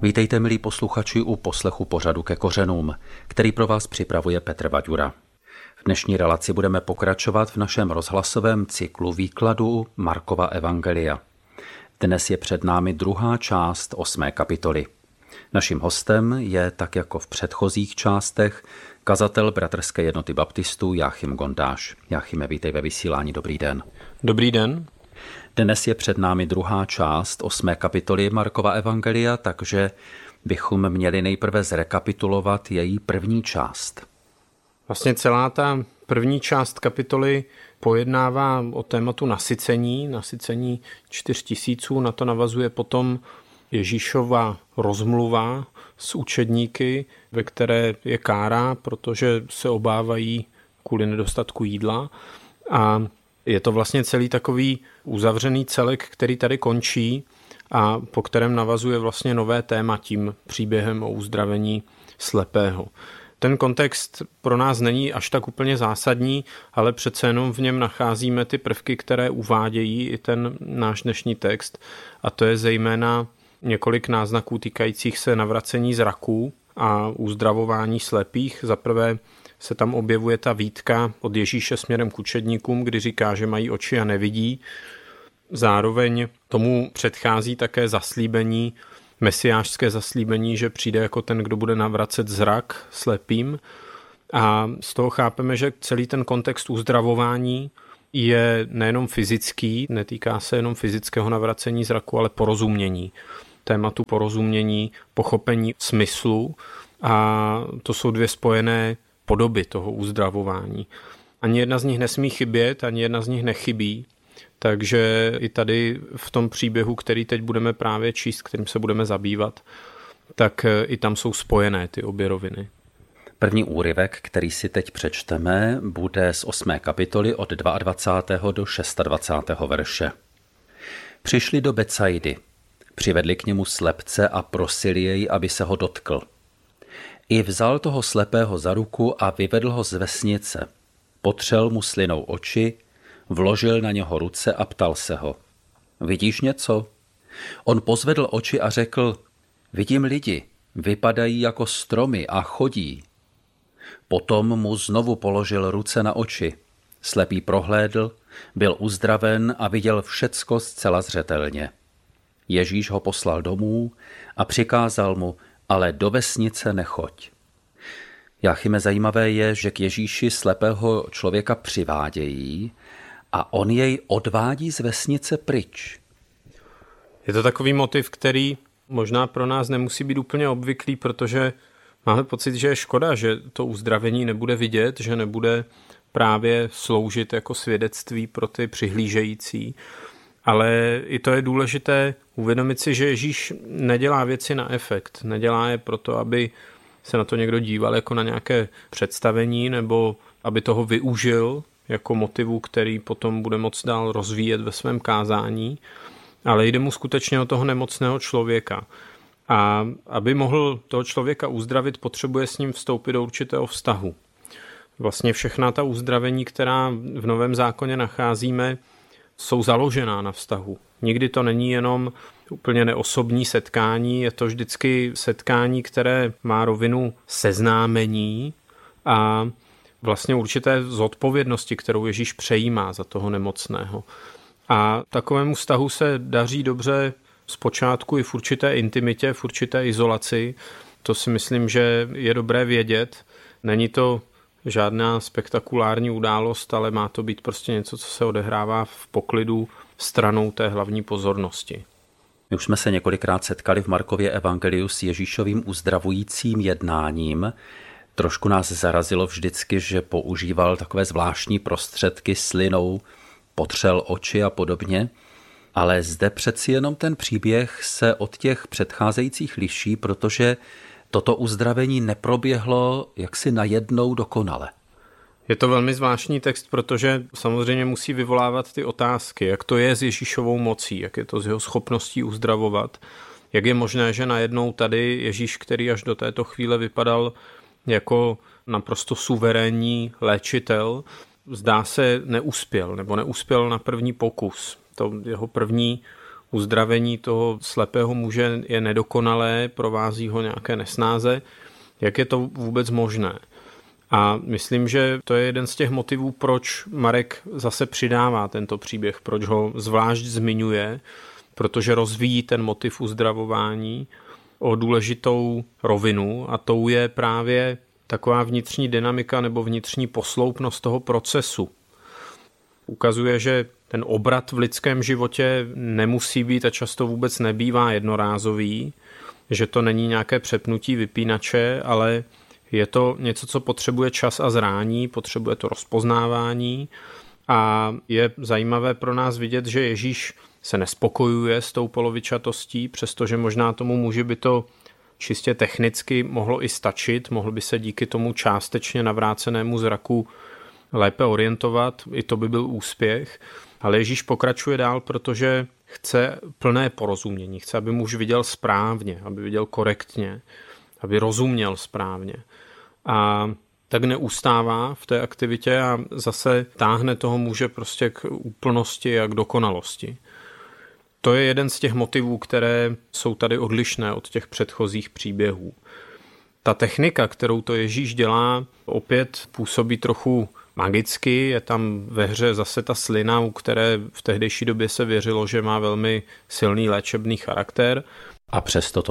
Vítejte, milí posluchači, u poslechu pořadu Ke kořenům, který pro vás připravuje Petr Vaďura. V dnešní relaci budeme pokračovat v našem rozhlasovém cyklu výkladu Markova evangelia. Dnes je před námi druhá část 8. kapitoly. Naším hostem je, tak jako v předchozích částech, kazatel Bratrské jednoty baptistů Jáchym Gondáš. Jáchyme, vítej ve vysílání, dobrý den. Dobrý den. Dnes je před námi druhá část 8. kapitoly Markova evangelia, takže bychom měli nejprve zrekapitulovat její první část. Vlastně celá ta první část kapitoly pojednává o tématu nasycení 4 000, na to navazuje potom Ježíšova rozmluva s učedníky, ve které je kára, protože se obávají kvůli nedostatku jídla, a je to vlastně celý takový uzavřený celek, který tady končí a po kterém navazuje vlastně nové téma tím příběhem o uzdravení slepého. Ten kontext pro nás není až tak úplně zásadní, ale přece jenom v něm nacházíme ty prvky, které uvádějí i ten náš dnešní text, a to je zejména několik náznaků týkajících se navracení zraků a uzdravování slepých. Za prvé se tam objevuje ta výtka od Ježíše směrem k učedníkům, kdy říká, že mají oči a nevidí. Zároveň tomu předchází také zaslíbení, mesiášské zaslíbení, že přijde jako ten, kdo bude navracet zrak slepým. A z toho chápeme, že celý ten kontext uzdravování je nejenom fyzický, netýká se jenom fyzického navracení zraku, ale porozumění. Tématu porozumění, pochopení smyslu, a to jsou dvě spojené podoby toho uzdravování. Ani jedna z nich nesmí chybět, ani jedna z nich nechybí, takže i tady v tom příběhu, který teď budeme právě číst, kterým se budeme zabývat, tak i tam jsou spojené ty obě roviny. První úryvek, který si teď přečteme, bude z 8. kapitoly od 22. do 26. verše. Přišli do Becajdy, přivedli k němu slepce a prosili jej, aby se ho dotkl. I vzal toho slepého za ruku a vyvedl ho z vesnice. Potřel mu slinou oči, vložil na něho ruce a ptal se ho. Vidíš něco? On pozvedl oči a řekl, vidím lidi, vypadají jako stromy a chodí. Potom mu znovu položil ruce na oči. Slepý prohlédl, byl uzdraven a viděl všecko zcela zřetelně. Ježíš ho poslal domů a přikázal mu, ale do vesnice nechoď. Jáchyme, zajímavé je, že k Ježíši slepého člověka přivádějí a on jej odvádí z vesnice pryč. Je to takový motiv, který možná pro nás nemusí být úplně obvyklý, protože máme pocit, že je škoda, že to uzdravení nebude vidět, že nebude právě sloužit jako svědectví pro ty přihlížející. Ale i to je důležité uvědomit si, že Ježíš nedělá věci na efekt. Nedělá je proto, aby se na to někdo díval jako na nějaké představení, nebo aby toho využil jako motivu, který potom bude moct dál rozvíjet ve svém kázání. Ale jde mu skutečně o toho nemocného člověka. A aby mohl toho člověka uzdravit, potřebuje s ním vstoupit do určitého vztahu. Vlastně všechna ta uzdravení, která v Novém zákoně nacházíme, jsou založená na vztahu. Nikdy to není jenom úplně neosobní setkání, je to vždycky setkání, které má rovinu seznámení a vlastně určité zodpovědnosti, kterou Ježíš přejímá za toho nemocného. A takovému vztahu se daří dobře zpočátku i v určité intimitě, v určité izolaci. To si myslím, že je dobré vědět. Není to žádná spektakulární událost, ale má to být prostě něco, co se odehrává v poklidu stranou té hlavní pozornosti. My už jsme se několikrát setkali v Markově evangeliu s Ježíšovým uzdravujícím jednáním. Trošku nás zarazilo vždycky, že používal takové zvláštní prostředky slinou, potřel oči a podobně. Ale zde přeci jenom ten příběh se od těch předcházejících liší, protože toto uzdravení neproběhlo jaksi najednou dokonale. Je to velmi zvláštní text, protože samozřejmě musí vyvolávat ty otázky, jak to je s Ježíšovou mocí, jak je to s jeho schopností uzdravovat, jak je možné, že najednou tady Ježíš, který až do této chvíle vypadal jako naprosto suverénní léčitel, zdá se neuspěl na první pokus. To jeho první uzdravení toho slepého muže je nedokonalé, provází ho nějaké nesnáze. Jak je to vůbec možné? A myslím, že to je jeden z těch motivů, proč Marek zase přidává tento příběh, proč ho zvlášť zmiňuje, protože rozvíjí ten motiv uzdravování o důležitou rovinu a tou je právě taková vnitřní dynamika nebo vnitřní posloupnost toho procesu. Ukazuje, že ten obrat v lidském životě nemusí být a často vůbec nebývá jednorázový, že to není nějaké přepnutí vypínače, ale je to něco, co potřebuje čas a zrání, potřebuje to rozpoznávání a je zajímavé pro nás vidět, že Ježíš se nespokojuje s tou polovičatostí, přestože možná tomu muži by to čistě technicky mohlo i stačit, mohl by se díky tomu částečně navrácenému zraku lépe orientovat, i to by byl úspěch. Ale Ježíš pokračuje dál, protože chce plné porozumění, chce, aby muž viděl správně, aby viděl korektně, aby rozuměl správně. A tak neustává v té aktivitě a zase táhne toho muže prostě k úplnosti a k dokonalosti. To je jeden z těch motivů, které jsou tady odlišné od těch předchozích příběhů. Ta technika, kterou to Ježíš dělá, opět působí trochu magicky, je tam ve hře zase ta slina, u které v tehdejší době se věřilo, že má velmi silný léčebný charakter. A přesto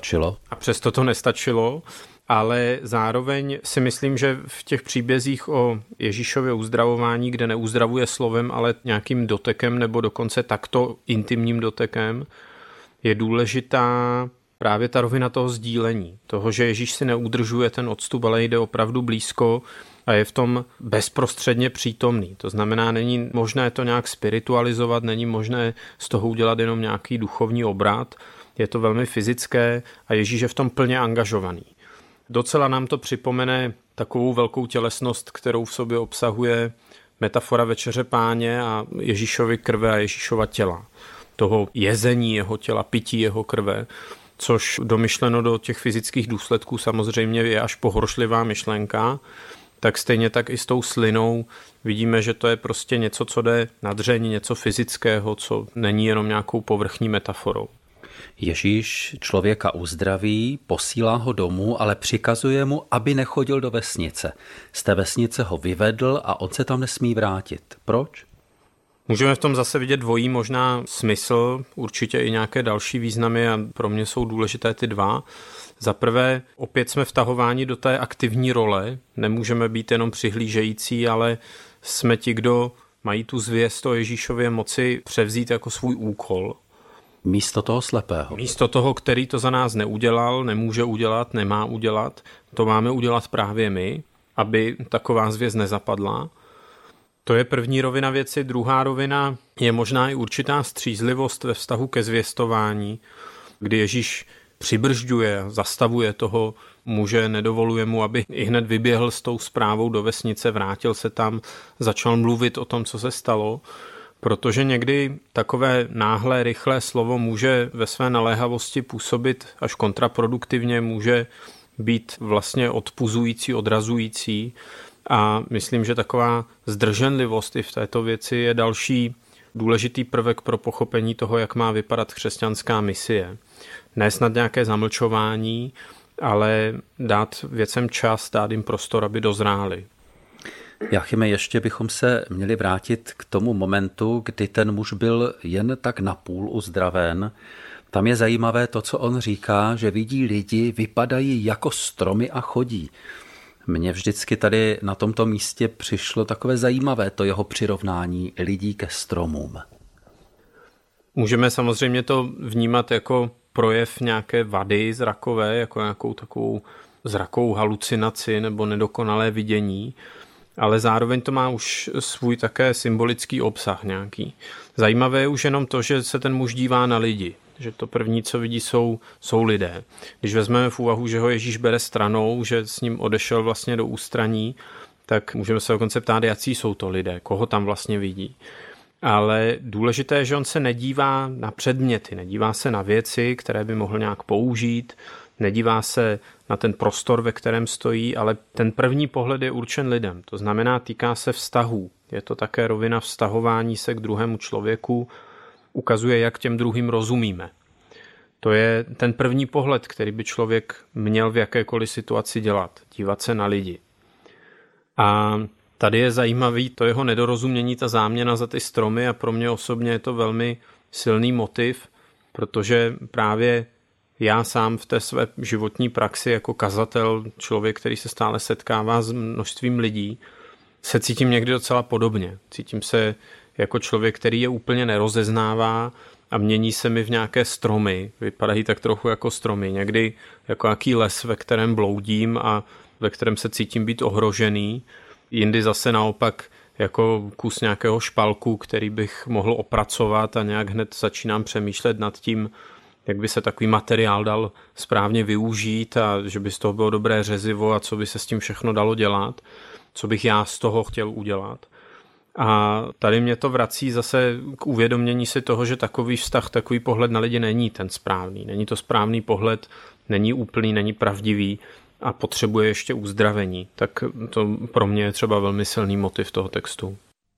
to nestačilo. Ale zároveň si myslím, že v těch příbězích o Ježíšově uzdravování, kde neuzdravuje slovem, ale nějakým dotekem nebo dokonce takto intimním dotekem, je důležitá právě ta rovina toho sdílení. Toho, že Ježíš si neudržuje ten odstup, ale jde opravdu blízko a je v tom bezprostředně přítomný. To znamená, není možné to nějak spiritualizovat, není možné z toho udělat jenom nějaký duchovní obrat. Je to velmi fyzické a Ježíš je v tom plně angažovaný. Docela nám to připomene takovou velkou tělesnost, kterou v sobě obsahuje metafora Večeře Páně a Ježíšovy krve a Ježíšova těla. Toho jezení jeho těla, pití jeho krve, což domyšleno do těch fyzických důsledků samozřejmě je až pohoršlivá myšlenka, tak stejně tak i s tou slinou vidíme, že to je prostě něco, co jde na dřeň, něco fyzického, co není jenom nějakou povrchní metaforou. Ježíš člověka uzdraví, posílá ho domů, ale přikazuje mu, aby nechodil do vesnice. Z té vesnice ho vyvedl a on se tam nesmí vrátit. Proč? Můžeme v tom zase vidět dvojí možná smysl, určitě i nějaké další významy a pro mě jsou důležité ty dva. Za prvé, opět jsme vtahováni do té aktivní role, nemůžeme být jenom přihlížející, ale jsme ti, kdo mají tu zvěst o Ježíšově moci převzít jako svůj úkol. Místo toho slepého. Místo toho, který to za nás neudělal, nemůže udělat, nemá udělat, to máme udělat právě my, aby taková zvěst nezapadla. To je první rovina věci. Druhá rovina je možná i určitá střízlivost ve vztahu ke zvěstování, kdy Ježíš přibržďuje, zastavuje toho muže, nedovoluje mu, aby i hned vyběhl s tou zprávou do vesnice, vrátil se tam, začal mluvit o tom, co se stalo, protože někdy takové náhlé, rychlé slovo může ve své naléhavosti působit až kontraproduktivně, může být vlastně odpuzující, odrazující a myslím, že taková zdrženlivost i v této věci je další důležitý prvek pro pochopení toho, jak má vypadat křesťanská misie. Ne snad nějaké zamlčování, ale dát věcem čas, dát jim prostor, aby dozráli. Jáchyme, ještě bychom se měli vrátit k tomu momentu, kdy ten muž byl jen tak napůl uzdraven. Tam je zajímavé to, co on říká, že vidí lidi, vypadají jako stromy a chodí. Mně vždycky tady na tomto místě přišlo takové zajímavé to jeho přirovnání lidí ke stromům. Můžeme samozřejmě to vnímat jako projev nějaké vady zrakové, jako nějakou takovou zrakovou halucinaci nebo nedokonalé vidění, ale zároveň to má už svůj také symbolický obsah nějaký. Zajímavé je už jenom to, že se ten muž dívá na lidi, že to první, co vidí, jsou lidé. Když vezmeme v úvahu, že ho Ježíš bere stranou, že s ním odešel vlastně do ústraní, tak můžeme se dokonce ptát, jací jsou to lidé, koho tam vlastně vidí. Ale důležité je, že on se nedívá na předměty, nedívá se na věci, které by mohl nějak použít, nedívá se na ten prostor, ve kterém stojí, ale ten první pohled je určen lidem. To znamená, týká se vztahů. Je to také rovina vztahování se k druhému člověku, ukazuje, jak těm druhým rozumíme. To je ten první pohled, který by člověk měl v jakékoliv situaci dělat. Dívat se na lidi. A tady je zajímavý to jeho nedorozumění, ta záměna za ty stromy a pro mě osobně je to velmi silný motiv, protože právě já sám v té své životní praxi jako kazatel, člověk, který se stále setkává s množstvím lidí, se cítím někdy docela podobně. Cítím se jako člověk, který je úplně nerozeznává a mění se mi v nějaké stromy. Vypadají tak trochu jako stromy. Někdy jako jaký les, ve kterém bloudím a ve kterém se cítím být ohrožený. Jindy zase naopak jako kus nějakého špalku, který bych mohl opracovat a nějak hned začínám přemýšlet nad tím, jak by se takový materiál dal správně využít a že by z toho bylo dobré řezivo a co by se s tím všechno dalo dělat, co bych já z toho chtěl udělat. A tady mě to vrací zase k uvědomění si toho, že takový vztah, takový pohled na lidi není ten správný. Není to správný pohled, není úplný, není pravdivý a potřebuje ještě uzdravení. Tak to pro mě je třeba velmi silný motiv toho textu.